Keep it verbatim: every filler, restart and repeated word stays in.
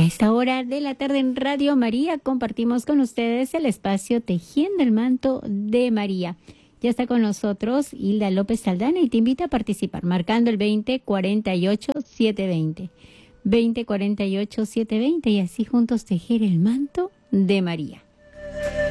esta hora de la tarde en Radio María compartimos con ustedes el espacio Tejiendo el Manto de María. Ya está con nosotros Hilda López Saldana y te invita a participar marcando el veinte cuarenta y ocho setecientos veinte. veinte cuarenta y ocho setecientos veinte y así juntos tejer el manto de María.